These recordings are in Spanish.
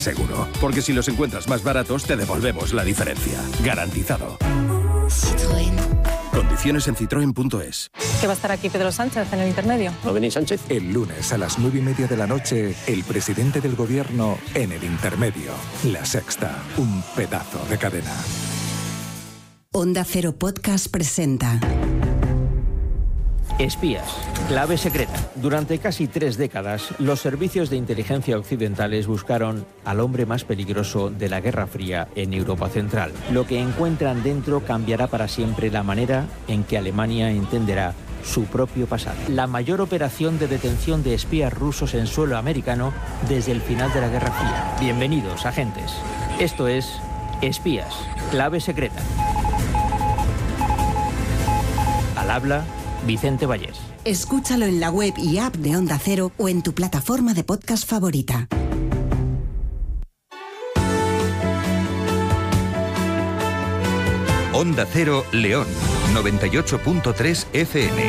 seguro. Porque si los encuentras más baratos, te devolvemos la diferencia. Garantizado. Citroën. Condiciones en citroen.es. ¿Que va a estar aquí Pedro Sánchez en el intermedio? ¿No venís, Sánchez? El lunes a las 9:30 de la noche, el presidente del gobierno en el intermedio. La Sexta, un pedazo de cadena. Onda Cero Podcast presenta Espías, clave secreta. Durante casi 3 décadas, los servicios de inteligencia occidentales buscaron al hombre más peligroso de la Guerra Fría en Europa Central. Lo que encuentran dentro cambiará para siempre la manera en que Alemania entenderá su propio pasado. La mayor operación de detención de espías rusos en suelo americano desde el final de la Guerra Fría. Bienvenidos, agentes. Esto es Espías, clave secreta. Al habla Vicente Vallés. Escúchalo en la web y app de Onda Cero o en tu plataforma de podcast favorita. Onda Cero León, 98.3 FM.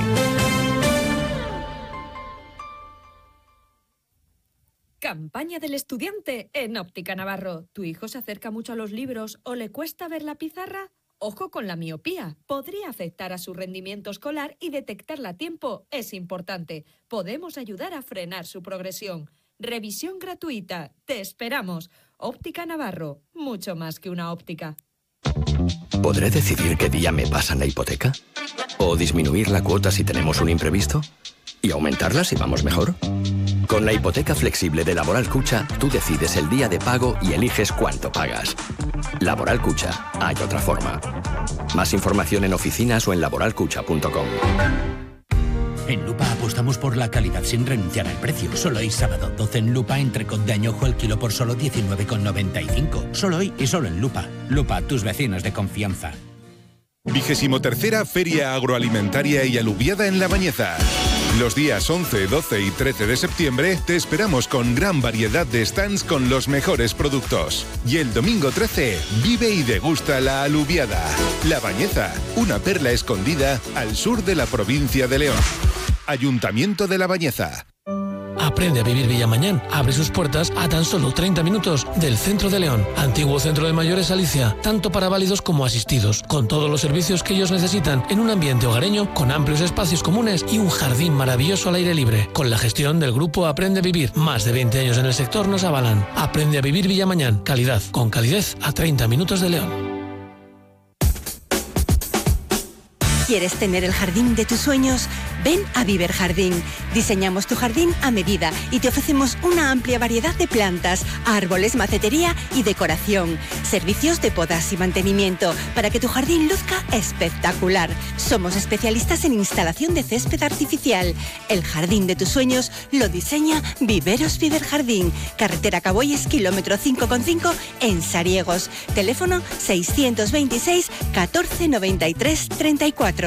Campaña del estudiante en Óptica Navarro. ¿Tu hijo se acerca mucho a los libros o le cuesta ver la pizarra? Ojo con la miopía. Podría afectar a su rendimiento escolar y detectarla a tiempo es importante. Podemos ayudar a frenar su progresión. Revisión gratuita. Te esperamos. Óptica Navarro. Mucho más que una óptica. ¿Podré decidir qué día me pasan la hipoteca? ¿O disminuir la cuota si tenemos un imprevisto? ¿Y aumentarla si vamos mejor? Con la hipoteca flexible de Laboral Cucha, tú decides el día de pago y eliges cuánto pagas. Laboral Cucha, hay otra forma. Más información en oficinas o en laboralcucha.com. En Lupa apostamos por la calidad sin renunciar al precio. Solo hoy sábado 12 en Lupa, entrecot de añojo al kilo por solo 19,95. Solo hoy y solo en Lupa. Lupa, tus vecinos de confianza. 23ª Feria Agroalimentaria y Alubiada en La Bañeza. Los días 11, 12 y 13 de septiembre te esperamos con gran variedad de stands con los mejores productos. Y el domingo 13, vive y degusta la alubiada. La Bañeza, una perla escondida al sur de la provincia de León. Ayuntamiento de La Bañeza. Aprende a vivir Villamañán. Abre sus puertas a tan solo 30 minutos del centro de León. Antiguo centro de mayores Alicia, tanto para válidos como asistidos, con todos los servicios que ellos necesitan en un ambiente hogareño, con amplios espacios comunes y un jardín maravilloso al aire libre. Con la gestión del grupo Aprende a Vivir, más de 20 años en el sector nos avalan. Aprende a vivir Villamañán. Calidad, con calidez a 30 minutos de León. ¿Quieres tener el jardín de tus sueños? Ven a Viver Jardín. Diseñamos tu jardín a medida y te ofrecemos una amplia variedad de plantas, árboles, macetería y decoración. Servicios de podas y mantenimiento para que tu jardín luzca espectacular. Somos especialistas en instalación de césped artificial. El jardín de tus sueños lo diseña Viveros Viver Jardín. Carretera Caboyes, kilómetro 5,5 en Sariegos. Teléfono 626 14 93 34.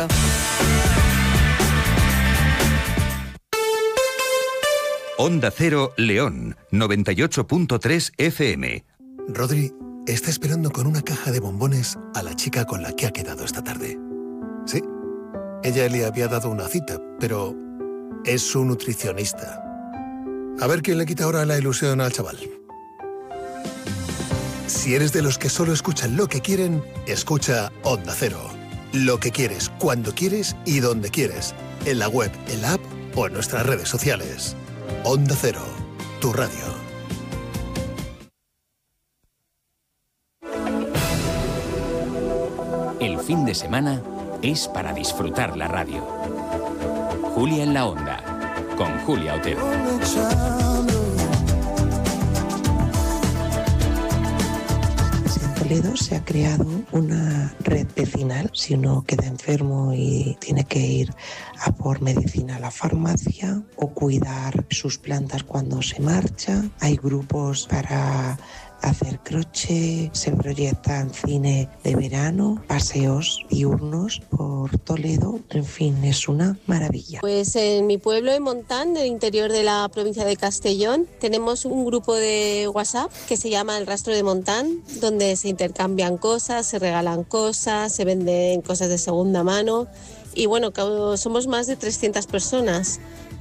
Onda Cero León, 98.3 FM. Rodri está esperando con una caja de bombones a la chica con la que ha quedado esta tarde. Sí, ella le había dado una cita, pero es su nutricionista. A ver quién le quita ahora la ilusión al chaval. Si eres de los que solo escuchan lo que quieren, escucha Onda Cero. Lo que quieres, cuando quieres y donde quieres. En la web, en la app o en nuestras redes sociales. Onda Cero, tu radio. El fin de semana es para disfrutar la radio. Julia en la Onda, con Julia Otero. En Toledo se ha creado una red vecinal. Si uno queda enfermo y tiene que ir a por medicina a la farmacia o cuidar sus plantas cuando se marcha, hay grupos para hacer crochet, se proyectan cine de verano, paseos diurnos por Toledo, en fin, es una maravilla. Pues en mi pueblo, en Montán, del interior de la provincia de Castellón, tenemos un grupo de WhatsApp que se llama El Rastro de Montán, donde se intercambian cosas, se regalan cosas, se venden cosas de segunda mano y bueno, somos más de 300 personas.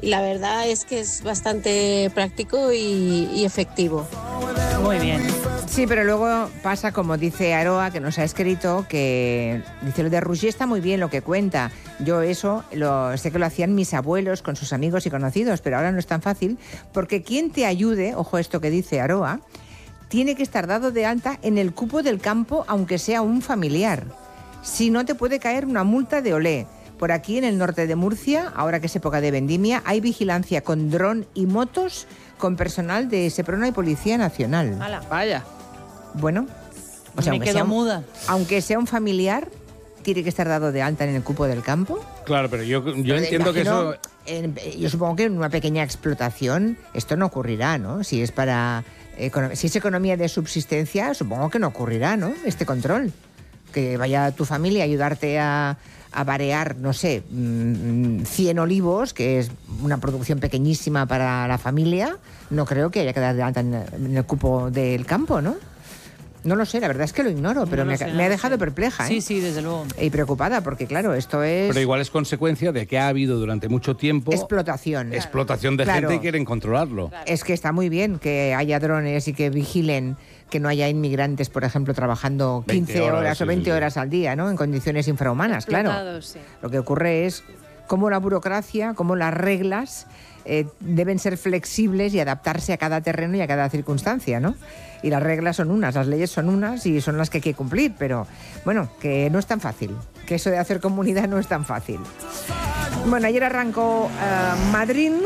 y la verdad es que es bastante práctico y efectivo. Muy bien. Sí, pero luego pasa, como dice Aroa, que nos ha escrito, que dice, lo de Rouget está muy bien lo que cuenta. Yo eso sé que lo hacían mis abuelos con sus amigos y conocidos, pero ahora no es tan fácil, porque quien te ayude, ojo esto que dice Aroa, tiene que estar dado de alta en el cupo del campo, aunque sea un familiar. Si no, te puede caer una multa de olé. Por aquí, en el norte de Murcia, ahora que es época de vendimia, hay vigilancia con dron y motos con personal de Seprona y Policía Nacional. ¡Hala! Vaya. Bueno, o sea, aunque sea un familiar, tiene que estar dado de alta en el cupo del campo. Claro, pero yo entiendo que eso... Yo supongo que en una pequeña explotación esto no ocurrirá, ¿no? Si es economía de subsistencia, supongo que no ocurrirá, ¿no? Este control. Que vaya tu familia a ayudarte a varear, no sé, 100 olivos, que es una producción pequeñísima para la familia, no creo que haya que dar de alta en el cupo del campo, ¿no? No lo sé, la verdad es que lo ignoro, pero me ha dejado perpleja. Sí, desde luego. Y preocupada, porque claro, esto es... Pero igual es consecuencia de que ha habido durante mucho tiempo... Explotación. Explotación de gente y quieren controlarlo. Claro. Es que está muy bien que haya drones y que vigilen que no haya inmigrantes, por ejemplo, trabajando 15 horas o 20 horas al día, ¿no? En condiciones infrahumanas, claro. Sí. Lo que ocurre es cómo la burocracia, cómo las reglas deben ser flexibles y adaptarse a cada terreno y a cada circunstancia, ¿no? Y las reglas son unas, las leyes son unas y son las que hay que cumplir, pero bueno, que no es tan fácil, que eso de hacer comunidad no es tan fácil. Bueno, ayer arrancó Madrid,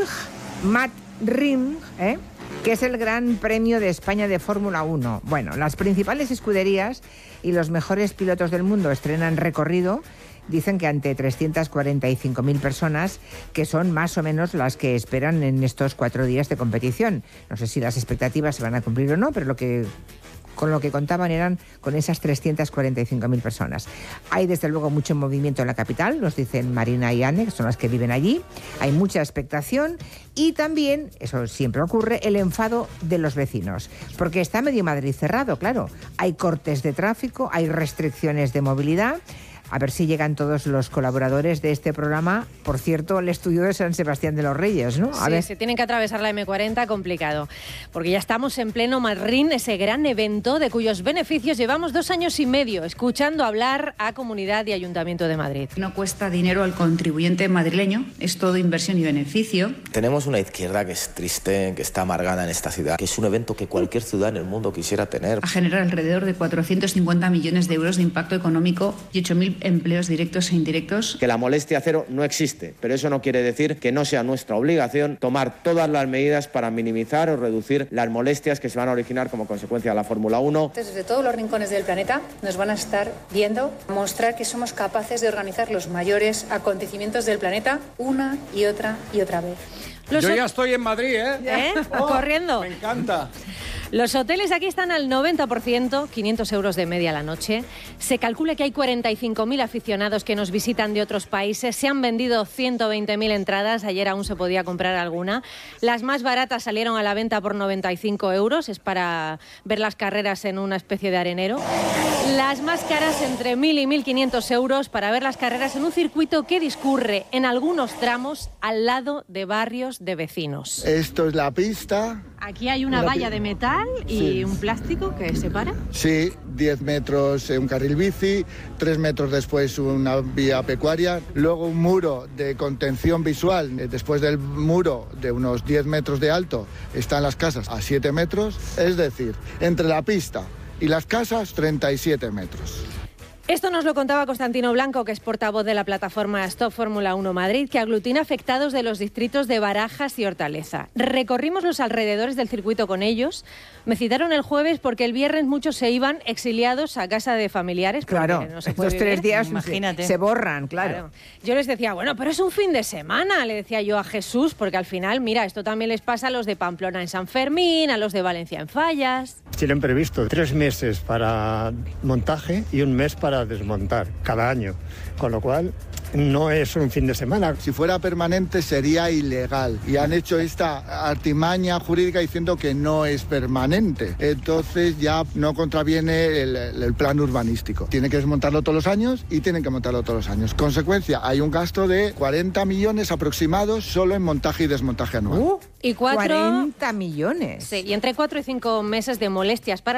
que es el Gran Premio de España de Fórmula 1. Bueno, las principales escuderías y los mejores pilotos del mundo estrenan recorrido. Dicen que ante 345.000 personas, que son más o menos las que esperan en estos 4 días de competición. No sé si las expectativas se van a cumplir o no, pero con lo que contaban eran con esas 345.000 personas. Hay desde luego mucho movimiento en la capital, nos dicen Marina y Anne, que son las que viven allí. Hay mucha expectación y también, eso siempre ocurre, el enfado de los vecinos. Porque está medio Madrid cerrado, claro. Hay cortes de tráfico, hay restricciones de movilidad. A ver si llegan todos los colaboradores de este programa. Por cierto, el estudio de San Sebastián de los Reyes, ¿no? Sí, se tienen que atravesar la M40, complicado. Porque ya estamos en pleno Madrid, ese gran evento de cuyos beneficios llevamos 2 años y medio escuchando hablar a Comunidad y Ayuntamiento de Madrid. No cuesta dinero al contribuyente madrileño, es todo inversión y beneficio. Tenemos una izquierda que es triste, que está amargada en esta ciudad, que es un evento que cualquier ciudad en el mundo quisiera tener. A generar alrededor de 450 millones de euros de impacto económico y 8.000 empleos directos e indirectos. Que la molestia cero no existe, pero eso no quiere decir que no sea nuestra obligación tomar todas las medidas para minimizar o reducir las molestias que se van a originar como consecuencia de la Fórmula 1. Desde todos los rincones del planeta nos van a estar viendo mostrar que somos capaces de organizar los mayores acontecimientos del planeta una y otra vez. Yo ya estoy en Madrid, ¿eh? Corriendo. Me encanta. Los hoteles aquí están al 90%, 500 euros de media la noche. Se calcula que hay 45.000 aficionados que nos visitan de otros países. Se han vendido 120.000 entradas. Ayer aún se podía comprar alguna. Las más baratas salieron a la venta por 95 euros. Es para ver las carreras en una especie de arenero. Las más caras entre 1.000 y 1.500 euros para ver las carreras en un circuito que discurre en algunos tramos al lado de barrios de vecinos. Esto es la pista. Aquí hay una valla de metal y un plástico que separa. Sí, 10 metros un carril bici, 3 metros después una vía pecuaria, luego un muro de contención visual. Después del muro de unos 10 metros de alto están las casas a 7 metros, es decir, entre la pista y las casas 37 metros. Esto nos lo contaba Constantino Blanco, que es portavoz de la plataforma Stop Fórmula 1 Madrid, que aglutina afectados de los distritos de Barajas y Hortaleza. Recorrimos los alrededores del circuito con ellos. Me citaron el jueves porque el viernes muchos se iban exiliados a casa de familiares. Claro, no se estos 3 días se borran, claro. Yo les decía, bueno, pero es un fin de semana, le decía yo a Jesús, porque al final, mira, esto también les pasa a los de Pamplona en San Fermín, a los de Valencia en Fallas. Tienen previsto 3 meses para montaje y 1 mes para desmontar cada año, con lo cual no es un fin de semana. Si fuera permanente sería ilegal y han hecho esta artimaña jurídica diciendo que no es permanente. Entonces ya no contraviene el plan urbanístico. Tiene que desmontarlo todos los años y tienen que montarlo todos los años. Consecuencia, hay un gasto de 40 millones aproximados solo en montaje y desmontaje anual. Y 40 millones. Sí, y entre 4 y 5 meses de molestias para